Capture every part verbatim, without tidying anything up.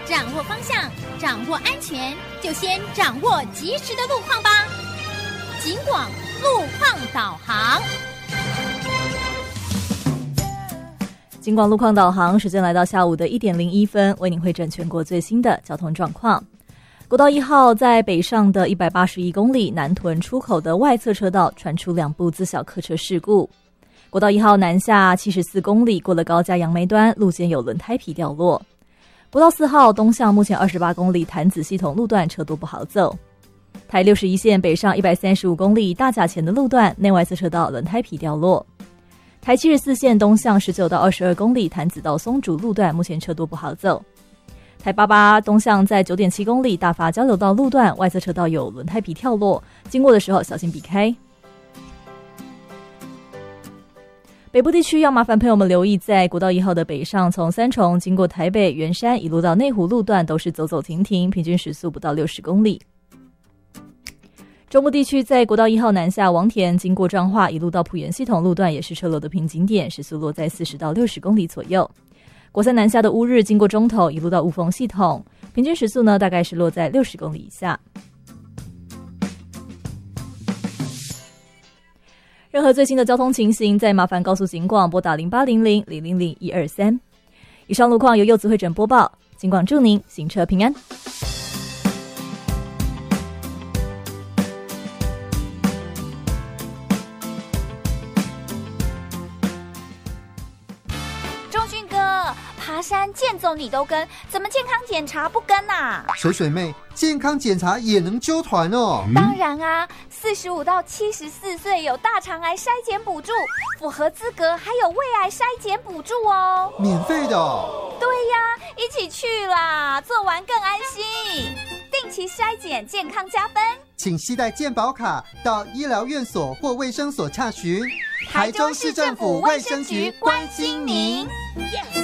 掌握方向，掌握安全，就先掌握及时的路况吧。警广路况导航。 警广路况导航，时间来到下午的一点零一分，为您汇整全国最新的交通状况。国道一号在北上的一百八十一公里南屯出口的外侧车道传出两部自小客车事故。国道一号南下七十四公里过了高架杨梅端，路肩有轮胎皮掉落。国道四号东向目前二十八公里潭子系统路段车多不好走。台六十一线北上一百三十五公里大甲前的路段内外侧车道轮胎皮掉落。台七十四线东向十九到二十二公里潭子到松竹路段目前车多不好走。台八八东向在九点七公里大发交流道路段外侧车道有轮胎皮跳落，经过的时候小心避开。北部地区要麻烦朋友们留意，在国道一号的北上，从三重经过台北、圆山一路到内湖路段都是走走停停，平均时速不到六十公里。中部地区在国道一号南下王田经过彰化一路到埔园系统路段也是车流的瓶颈点，时速落在四十到六十公里左右。国三南下的乌日经过中头一路到雾峰系统，平均时速呢大概是落在六十公里以下。任何最新的交通情形，再麻烦高速警广拨打零八零零零零零一二三。以上路况由柚子会诊播报，警广祝您行车平安。 爬山健走你都跟，怎么健康检查不跟啊？ 水水妹，健康检查也能揪团哦。 当然啊，四十五到七十四岁有大肠癌筛检补助，符合资格还有胃癌筛检补助哦。 免费的哦？ 对呀，一起去啦，做完更安心。定期筛检，健康加分。 请携带健保卡到医疗院所或卫生所洽询。 台中市政府卫生局关心您。Yes。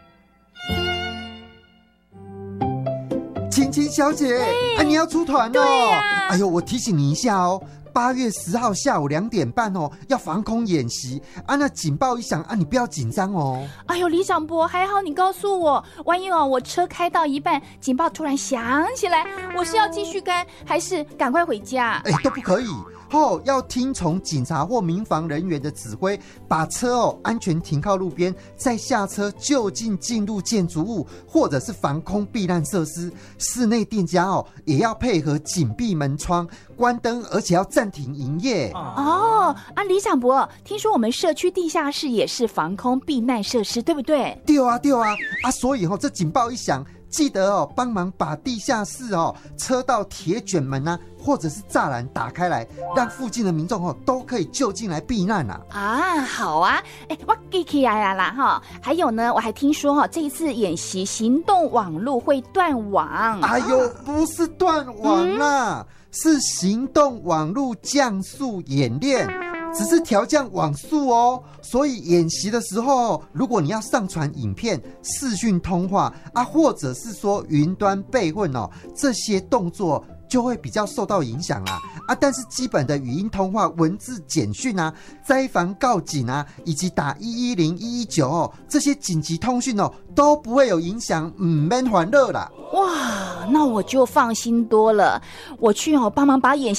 青青小姐，啊，你要出团哦！ 对啊， 哎呦，我提醒你一下哦，八月十号下午两点半哦，要防空演习啊。那警报一响啊，你不要紧张哦。 哎呦，李长博，还好你告诉我，万一哦，我车开到一半，警报突然响起来，我是要继续开，还是赶快回家？ 哎，都不可以。后要听从警察或民防人员的指挥，把车哦安全停靠路边，再下车就近进入建筑物或者是防空避难设施。室内店家哦也要配合紧闭门窗、关灯，而且要暂停营业。 哦，啊，李长博，听说我们社区地下室也是防空避难设施，对不对？ 对啊，对啊，啊，所以哦，这警报一响，记得哦，帮忙把地下室哦车道铁卷门啊，或者是栅栏打开来，让附近的民众哦都可以就近来避难啊。 啊，好啊，哎，我记起来了啦哈。还有呢，我还听说哈，这一次演习行动网路会断网。 哎呦，不是断网啦，嗯、是行动网路降速演练。只是调降网速哦，所以演习的时候，如果你要上传影片、视讯通话啊，或者是说云端备份哦，这些动作就会比较受到影响啦啊。但是基本的语音通话、文字简讯啊、灾防告警啊，以及打一一零、一一九哦，这些紧急通讯哦，都不会有影响，唔免烦恼啦。 哇，那我就放心多了。我去哦，帮忙把演习